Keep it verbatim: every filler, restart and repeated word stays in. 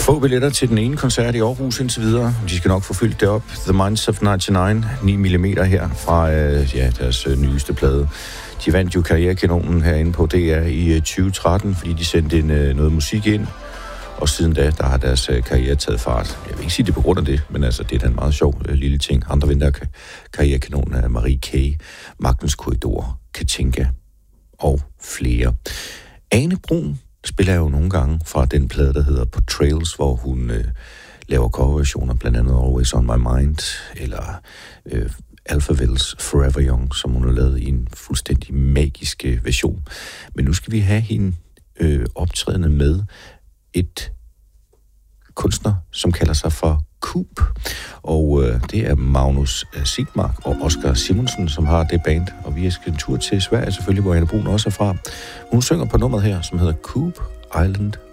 Få billetter til den ene koncert i Aarhus indtil videre. De skal nok få fyldt det op. The Minds of nioghalvfems, ni millimeter her fra øh, ja, deres øh, nyeste plade. De vandt jo Karrierekanonen herinde på D R i øh, tyve tretten, fordi de sendte en, øh, noget musik ind. Og siden da, der har deres øh, karriere taget fart. Jeg vil ikke sige det på grund af det, men altså, det er da en meget sjov øh, lille ting. Andre vinder Karrierekanonen af Marie K., Magtens Korridor, Katinka og flere. Ane Brun spiller jo nogle gange fra den plade, der hedder Portrayals, hvor hun øh, laver coverversioner, blandt andet Always on My Mind, eller øh, Alphavilles Forever Young, som hun har lavet i en fuldstændig magisk øh, version. Men nu skal vi have hende øh, optrædende med et kunstner, som kalder sig for Coop. Og øh, det er Magnus Sigmark og Oscar Simonsen, som har det band. Og vi skal en tur til Sverige selvfølgelig, hvor Ane Brun også er fra. Hun synger på nummeret her, som hedder Coop Island